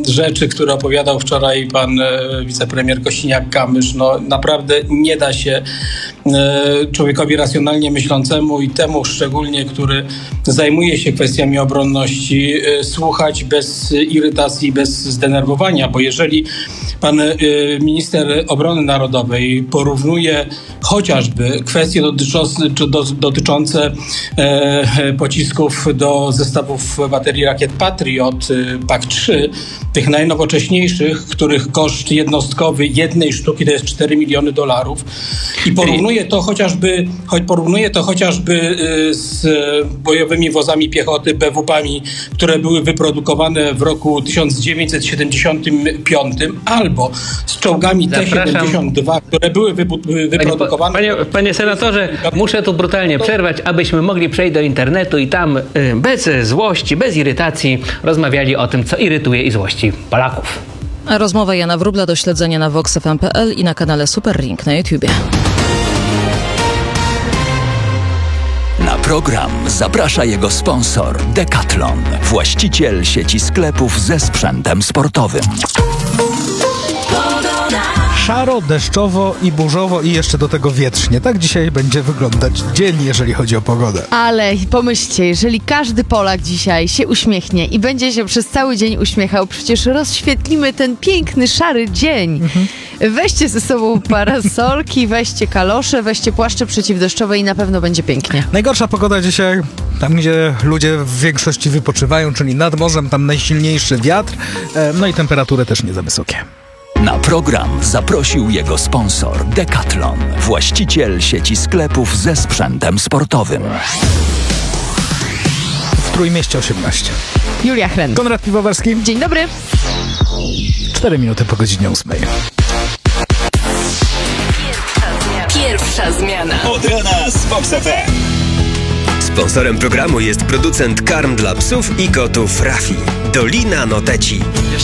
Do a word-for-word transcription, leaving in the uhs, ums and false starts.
rzeczy, które opowiadał wczoraj pan wicepremier Kosiniak-Kamysz, no naprawdę nie da się człowiekowi racjonalnie myślącemu i temu szczególnie, który zajmuje się kwestiami obronności, słuchać bez irytacji, bez zdenerwowania, bo jeżeli pan minister obrony narodowej porównuje chociażby kwestie dotyczące, dotyczące pocisków do zestawów baterii rakiet Patriot P A C trzy, tych najnowocześniejszych, których koszt jednostkowy jednej sztuki to jest cztery miliony dolarów i porównuje to chociażby, choć porównuje to chociażby z bojowymi wozami piechoty B W P-ami, które były wyprodukowane w roku tysiąc dziewięćset siedemdziesiątym piątym, albo z czołgami T siedemdziesiąt dwa, które były wypu- wyprodukowane... Panie, panie senatorze, muszę tu brutalnie przerwać, abyśmy mogli przejść do internetu i tam bez złości, bez irytacji rozmawiali o tym, co irytuje i złości Polaków. Rozmowa Jana Wróbla do śledzenia na vox f m kropka p l i na kanale Super Ring na YouTubie. Na program zaprasza jego sponsor Decathlon, właściciel sieci sklepów ze sprzętem sportowym. Szaro, deszczowo i burzowo i jeszcze do tego wietrznie. Tak dzisiaj będzie wyglądać dzień, jeżeli chodzi o pogodę. Ale pomyślcie, jeżeli każdy Polak dzisiaj się uśmiechnie i będzie się przez cały dzień uśmiechał, przecież rozświetlimy ten piękny, szary dzień. Mhm. Weźcie ze sobą parasolki, weźcie kalosze, weźcie płaszcze przeciwdeszczowe i na pewno będzie pięknie. Najgorsza pogoda dzisiaj tam, gdzie ludzie w większości wypoczywają, czyli nad morzem, tam najsilniejszy wiatr, no i temperatury też nie za wysokie. Na program zaprosił jego sponsor Decathlon, właściciel sieci sklepów ze sprzętem sportowym. W Trójmieście osiemnaście. Julia Chren. Konrad Piwowarski. Dzień dobry. Cztery minuty po godzinie ósmej. Pierwsza zmiana. Od rana z Vox F M. Sponsorem programu jest producent karm dla psów i kotów Rafi. Dolina Noteci.